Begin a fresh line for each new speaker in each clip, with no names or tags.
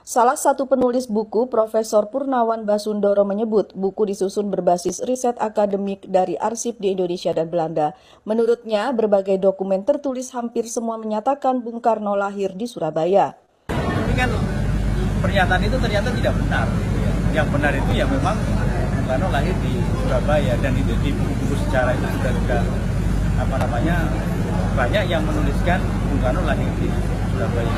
Salah satu penulis buku, Profesor Purnawan Basundoro menyebut buku disusun berbasis riset akademik dari arsip di Indonesia dan Belanda. Menurutnya, berbagai dokumen tertulis hampir semua menyatakan Bung Karno lahir di Surabaya.
Tapi kan pernyataan itu ternyata tidak benar. Yang benar itu ya memang Bung Karno lahir di Surabaya, dan itu di buku-buku sejarah itu juga banyak yang menuliskan Bung Karno lahir di Surabaya.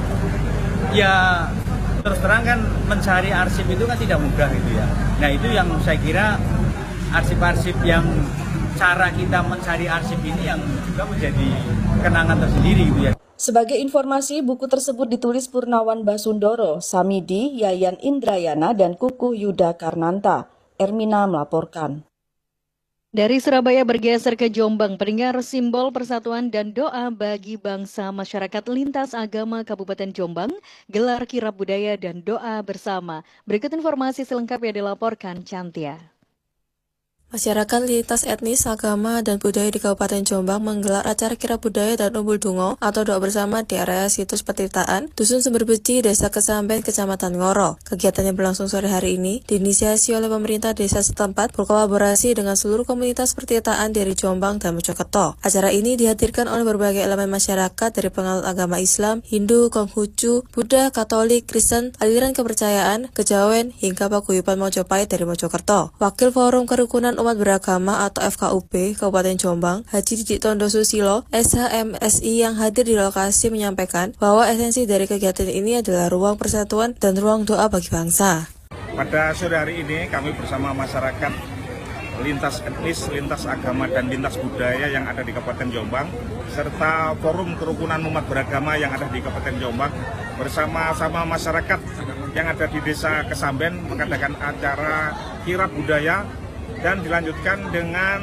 Ya terus terang kan mencari arsip itu kan tidak mudah gitu ya. Nah itu yang saya kira arsip-arsip yang cara kita mencari arsip ini yang juga menjadi kenangan tersendiri gitu ya.
Sebagai informasi, buku tersebut ditulis Purnawan Basundoro, Samidi, Yayan Indrayana, dan Kukuh Yuda Karnanta. Ermina melaporkan.
Dari Surabaya bergeser ke Jombang, pendengar simbol persatuan dan doa bagi bangsa masyarakat lintas agama Kabupaten Jombang, gelar kirab budaya dan doa bersama. Berikut informasi selengkapnya dilaporkan Cantia.
Masyarakat lintas etnis, agama, dan budaya di Kabupaten Jombang menggelar acara kirab budaya dan umbul dungo atau doa bersama di area situs Petirtaan, Dusun Sumber Beci, Desa Kesamben, Kecamatan Ngoro. Kegiatan yang berlangsung sore hari ini diinisiasi oleh pemerintah desa setempat berkolaborasi dengan seluruh komunitas Petirtaan dari Jombang dan Mojokerto. Acara ini dihadirkan oleh berbagai elemen masyarakat dari penganut agama Islam, Hindu, Konghucu, Buddha, Katolik, Kristen, aliran kepercayaan, kejawen, hingga paguyuban Mojopahit dari Mojokerto. Wakil Forum Kerukunan Umat Beragama atau FKUB Kabupaten Jombang, Haji Didik Tondo Susilo, SHMSI yang hadir di lokasi menyampaikan bahwa esensi dari kegiatan ini adalah ruang persatuan dan ruang doa bagi bangsa.
Pada sore hari ini kami bersama masyarakat lintas etnis, lintas agama, dan lintas budaya yang ada di Kabupaten Jombang, serta Forum Kerukunan Umat Beragama yang ada di Kabupaten Jombang, bersama-sama masyarakat yang ada di Desa Kesamben mengadakan acara kirab budaya dan dilanjutkan dengan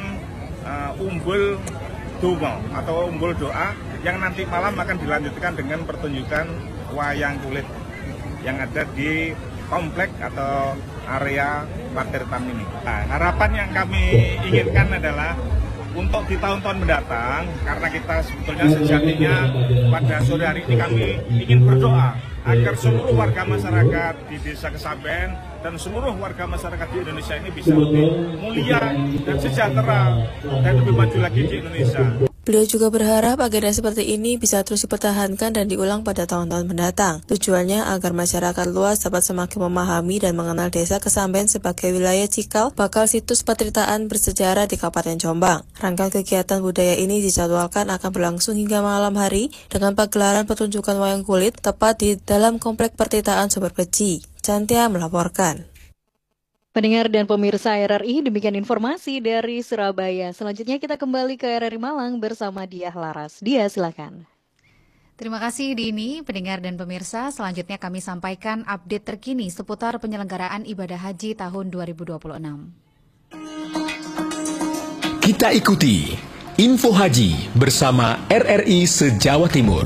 umbul dungo atau umbul doa yang nanti malam akan dilanjutkan dengan pertunjukan wayang kulit yang ada di komplek atau area Petirtaan ini. Nah, harapan yang kami inginkan adalah untuk di tahun-tahun mendatang, karena kita sebetulnya sejatinya pada sore hari ini kami ingin berdoa agar seluruh warga masyarakat di Desa Kesamben dan seluruh warga masyarakat di Indonesia ini bisa lebih mulia dan sejahtera dan lebih maju lagi di Indonesia.
Beliau juga berharap agenda seperti ini bisa terus dipertahankan dan diulang pada tahun-tahun mendatang. Tujuannya agar masyarakat luas dapat semakin memahami dan mengenal Desa Kesamben sebagai wilayah cikal bakal situs Petirtaan bersejarah di Kabupaten Jombang. Rangkaian kegiatan budaya ini dijadwalkan akan berlangsung hingga malam hari dengan pagelaran pertunjukan wayang kulit tepat di dalam komplek Petirtaan Sumber Beci. Cantia melaporkan.
Pendengar dan pemirsa RRI, demikian informasi dari Surabaya. Selanjutnya kita kembali ke RRI Malang bersama Diah Laras. Diah, silakan.
Terima kasih Dini, pendengar dan pemirsa. Selanjutnya kami sampaikan update terkini seputar penyelenggaraan ibadah haji tahun 2026.
Kita ikuti Info Haji bersama RRI se-Jawa Timur.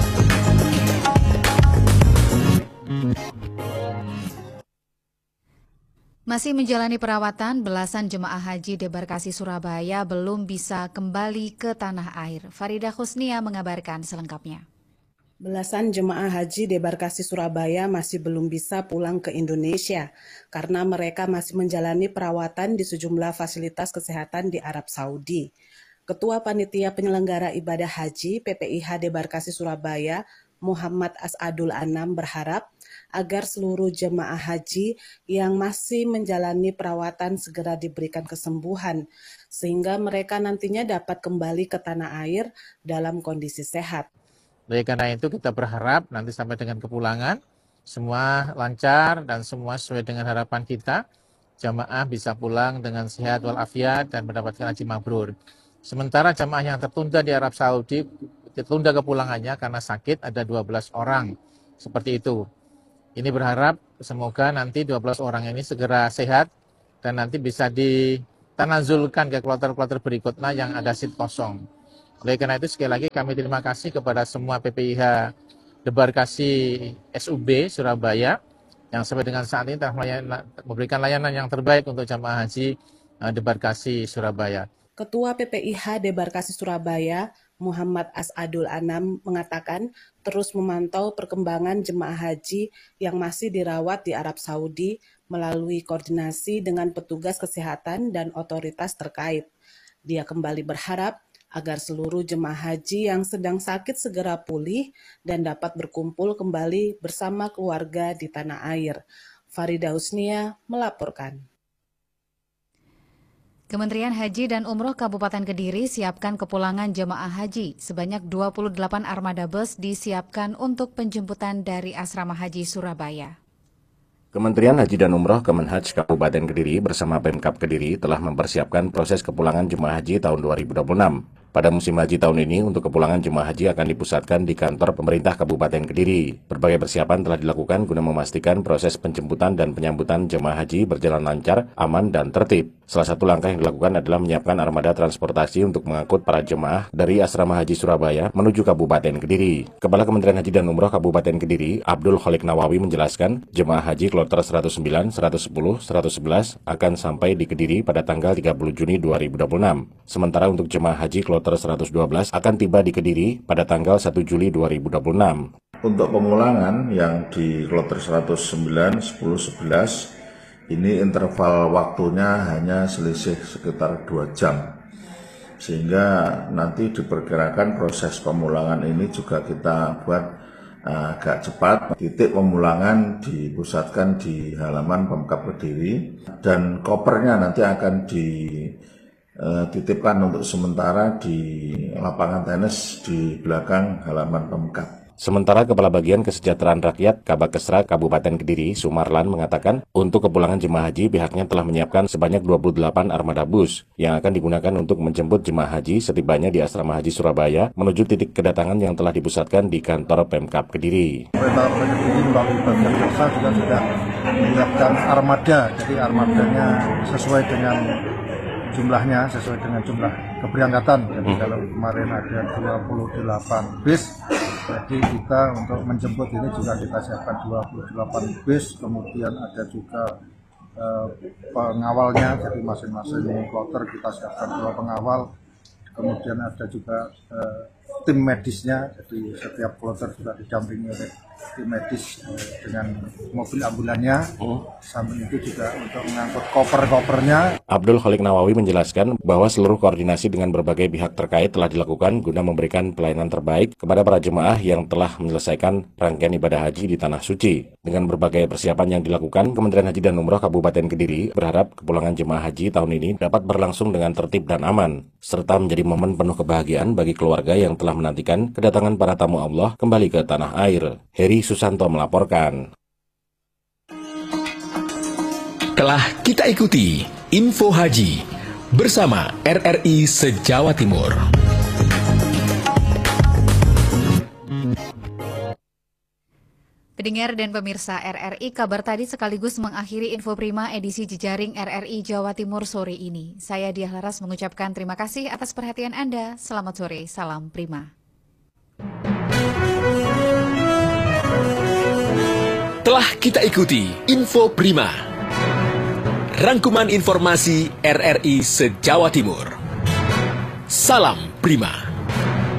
Masih menjalani perawatan, belasan jemaah haji debarkasi Surabaya belum bisa kembali ke tanah air. Faridah Husnia mengabarkan selengkapnya.
Belasan jemaah haji debarkasi Surabaya masih belum bisa pulang ke Indonesia karena mereka masih menjalani perawatan di sejumlah fasilitas kesehatan di Arab Saudi. Ketua Panitia Penyelenggara Ibadah Haji PPIH Debarkasi Surabaya, Muhammad Asadul Anam berharap agar seluruh jemaah haji yang masih menjalani perawatan segera diberikan kesembuhan, sehingga mereka nantinya dapat kembali ke tanah air dalam kondisi sehat.
Oleh karena itu kita berharap nanti sampai dengan kepulangan, semua lancar dan semua sesuai dengan harapan kita, jamaah bisa pulang dengan sehat walafiat dan mendapatkan haji mabrur. Sementara jamaah yang tertunda di Arab Saudi, tertunda kepulangannya karena sakit ada 12 orang, seperti itu. Ini berharap semoga nanti 12 orang ini segera sehat dan nanti bisa ditanazulkan ke kloter-kloter berikutnya yang ada seat kosong. Oleh karena itu sekali lagi kami terima kasih kepada semua PPIH Debarkasi SUB Surabaya yang sampai dengan saat ini telah memberikan layanan yang terbaik untuk jamaah haji Debarkasi Surabaya.
Ketua PPIH Debarkasi Surabaya, Muhammad Asadul Anam mengatakan terus memantau perkembangan jemaah haji yang masih dirawat di Arab Saudi melalui koordinasi dengan petugas kesehatan dan otoritas terkait. Dia kembali berharap agar seluruh jemaah haji yang sedang sakit segera pulih dan dapat berkumpul kembali bersama keluarga di tanah air. Faridah Husnia melaporkan.
Kementerian Haji dan Umroh Kabupaten Kediri siapkan kepulangan jemaah haji. Sebanyak 28 armada bus disiapkan untuk penjemputan dari Asrama Haji Surabaya.
Kementerian Haji dan Umroh Kemenhaj Kabupaten Kediri bersama Pemkab Kediri telah mempersiapkan proses kepulangan jemaah haji tahun 2026. Pada musim haji tahun ini, untuk kepulangan jemaah haji akan dipusatkan di kantor pemerintah Kabupaten Kediri. Berbagai persiapan telah dilakukan guna memastikan proses penjemputan dan penyambutan jemaah haji berjalan lancar, aman, dan tertib. Salah satu langkah yang dilakukan adalah menyiapkan armada transportasi untuk mengangkut para jemaah dari Asrama Haji Surabaya menuju Kabupaten Kediri. Kepala Kementerian Haji dan Umroh Kabupaten Kediri, Abdul Khalik Nawawi menjelaskan, jemaah haji kloter 109, 110, 111 akan sampai di Kediri pada tanggal 30 Juni 2026. Sementara untuk jemaah haji kloter 112 akan tiba di Kediri pada tanggal 1 Juli 2026.
Untuk pemulangan yang di kloter 109, 10, 11 ini interval waktunya hanya selisih sekitar 2 jam. Sehingga nanti diperkirakan proses pemulangan ini juga kita buat agak cepat. Titik pemulangan dipusatkan di halaman Pemkab Kediri dan kopernya nanti akan dititipkan untuk sementara di lapangan tenis di belakang halaman Pemkab.
Sementara Kepala Bagian Kesejahteraan Rakyat Kabakesra Kabupaten Kediri, Sumarlan, mengatakan untuk kepulangan jemaah haji pihaknya telah menyiapkan sebanyak 28 armada bus yang akan digunakan untuk menjemput jemaah haji setibanya di Asrama Haji Surabaya menuju titik kedatangan yang telah dipusatkan di kantor Pemkap Kediri.
Pemerintah Kediri melalui bagian desa juga sudah menyiapkan armada, jadi armadanya sesuai dengan jumlahnya, sesuai dengan jumlah keberangkatan. Jadi kalau kemarin ada 28 bis, jadi kita untuk menjemput ini juga kita siapkan 28 bis, kemudian ada juga pengawalnya, jadi masing-masing kloter kita siapkan 2 pengawal, kemudian ada juga tim medisnya, jadi setiap kloter juga didampingi oleh tim medis dengan mobil ambulannya. Samping itu juga untuk mengangkut koper-kopernya.
Abdul Khalik Nawawi menjelaskan bahwa seluruh koordinasi dengan berbagai pihak terkait telah dilakukan guna memberikan pelayanan terbaik kepada para jemaah yang telah menyelesaikan rangkaian ibadah haji di Tanah Suci. Dengan berbagai persiapan yang dilakukan, Kementerian Haji dan Umroh Kabupaten Kediri berharap kepulangan jemaah haji tahun ini dapat berlangsung dengan tertib dan aman, serta menjadi momen penuh kebahagiaan bagi keluarga yang telah menantikan kedatangan para tamu Allah kembali ke tanah air. Heri Susanto melaporkan.
Telah kita ikuti Info Haji bersama RRI se-Jawa Timur.
Pendengar dan pemirsa RRI, kabar tadi sekaligus mengakhiri Info Prima edisi Jejaring RRI Jawa Timur sore ini. Saya Diah Laras mengucapkan terima kasih atas perhatian Anda. Selamat sore, salam Prima.
Telah kita ikuti Info Prima, rangkuman informasi RRI se-Jawa Timur. Salam Prima.